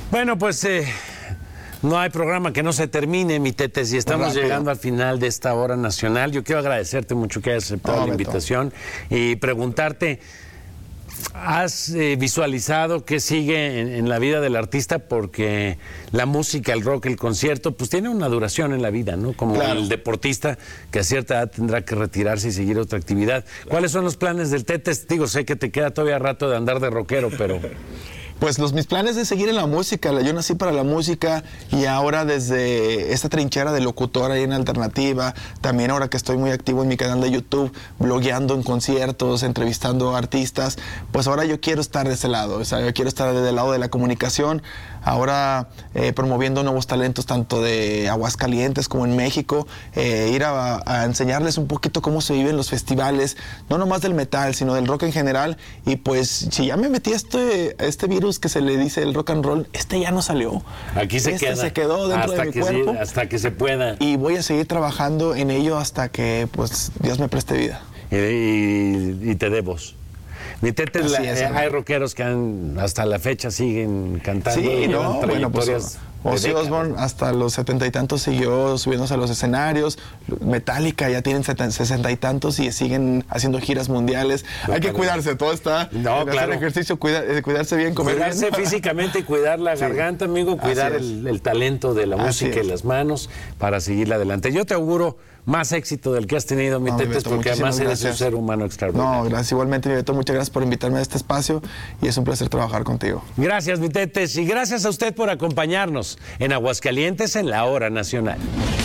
Bueno, pues no hay programa que no se termine, mi Tetes, y estamos llegando al final de esta hora nacional. Yo quiero agradecerte mucho que hayas aceptado la invitación y preguntarte, ¿has visualizado qué sigue en la vida del artista? Porque la música, el rock, el concierto, pues tiene una duración en la vida, ¿no? Como el deportista que a cierta edad tendrá que retirarse y seguir otra actividad. ¿Cuáles son los planes del Tetes? Digo, sé que te queda todavía rato de andar de rockero, pero... Pues mis planes de seguir en la música. Yo nací para la música y ahora desde esta trinchera de locutor ahí en Alternativa, también ahora que estoy muy activo en mi canal de YouTube, blogueando en conciertos, entrevistando artistas, pues ahora yo quiero estar de ese lado, o sea, yo quiero estar del lado de la comunicación, ahora promoviendo nuevos talentos tanto de Aguascalientes como en México, ir a enseñarles un poquito cómo se viven los festivales, no nomás del metal, sino del rock en general. Y pues si ya me metí este virus que se le dice el rock and roll, ya no salió. Aquí se queda. Se quedó dentro de mi cuerpo. Sí, hasta que se pueda. Y voy a seguir trabajando en ello hasta que pues Dios me preste vida. Y te dé voz. Mi Tetes, hay rockeros que hasta la fecha siguen cantando. Sí, no, bueno, pues Ozzy Osbourne hasta los 70 y tantos siguió subiéndose a los escenarios. Metallica ya tienen 60 y tantos y siguen haciendo giras mundiales. Hay que cuidarse, todo está en hacer ejercicio, cuidarse bien, comer bien. Cuidarse físicamente y cuidar la garganta, amigo, cuidar el talento de la música y las manos para seguirle adelante. Yo te auguro más éxito del que has tenido, mi Tetes, porque además eres un ser humano extraordinario. No, gracias igualmente, mi Beto, muchas gracias por invitarme a este espacio y es un placer trabajar contigo. Gracias, mi Tetes, y gracias a usted por acompañarnos en Aguascalientes en la Hora Nacional.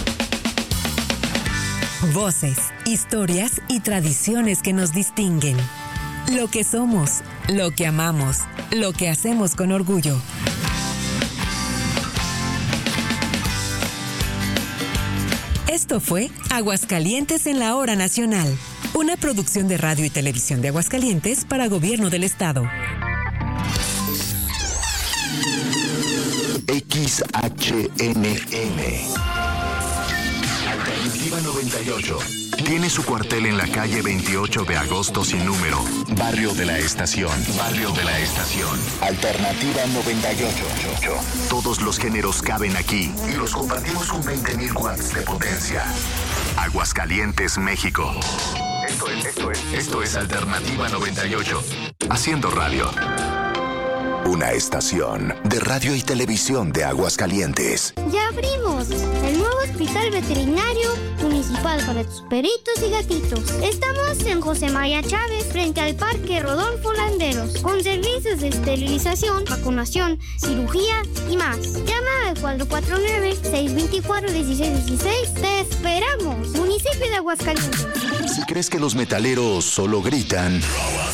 Voces, historias y tradiciones que nos distinguen. Lo que somos, lo que amamos, lo que hacemos con orgullo. Esto fue Aguascalientes en la Hora Nacional, una producción de Radio y Televisión de Aguascalientes para Gobierno del Estado. XHNN Alternativa 98 tiene su cuartel en la calle 28 de agosto sin número, Barrio de la Estación. Barrio de la Estación. Alternativa 98. Todos los géneros caben aquí y los compartimos con 20,000 watts de potencia. Aguascalientes, México. Esto es Alternativa 98. Haciendo radio. Una estación de radio y televisión de Aguascalientes. ¡Ya abrimos! El nuevo Hospital Veterinario Municipal para tus perritos y gatitos. Estamos en José María Chávez, frente al Parque Rodolfo Landeros, con servicios de esterilización, vacunación, cirugía y más. Llama al 449-624-1616. ¡Te esperamos! Municipio de Aguascalientes. Si crees que los metaleros solo gritan,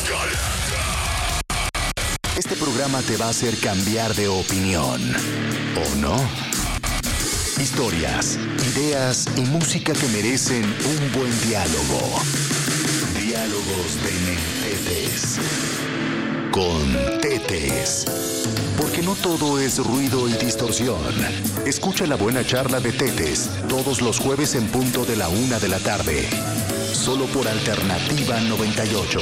este programa te va a hacer cambiar de opinión, ¿o no? Historias, ideas y música que merecen un buen diálogo. Diálogos de Tetes. Con Tetes. Porque no todo es ruido y distorsión. Escucha la buena charla de Tetes todos los jueves en punto de la 1 de la tarde. Solo por Alternativa 98.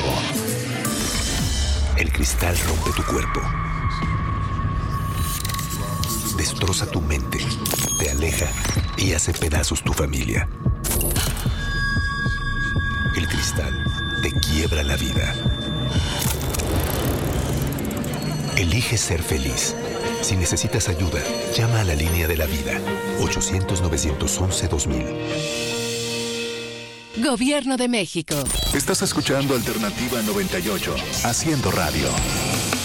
El cristal rompe tu cuerpo. Destroza tu mente, te aleja y hace pedazos tu familia. El cristal te quiebra la vida. Elige ser feliz. Si necesitas ayuda, llama a la línea de la vida. 800-911-2000. Gobierno de México. Estás escuchando Alternativa 98, haciendo radio.